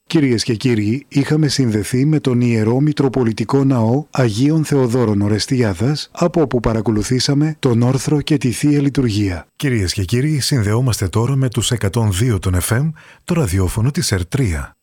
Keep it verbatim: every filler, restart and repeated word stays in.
Κυρίες και κύριοι, είχαμε συνδεθεί με τον Ιερό Μητροπολιτικό Ναό Αγίων Θεοδόρων Ορεστιάδας, από όπου παρακολουθήσαμε τον όρθρο και τη Θεία Λειτουργία. Κυρίες και κύριοι, συνδεόμαστε τώρα με τους εκατόν δύο των εφ εμ, το ραδιόφωνο της Ερτρία.